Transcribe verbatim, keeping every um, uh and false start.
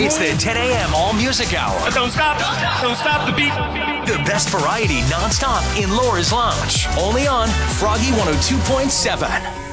It's the ten a.m. All Music Hour. Don't stop, don't stop the beat. The best variety nonstop in Laura's Lounge. Only on Froggy one oh two point seven.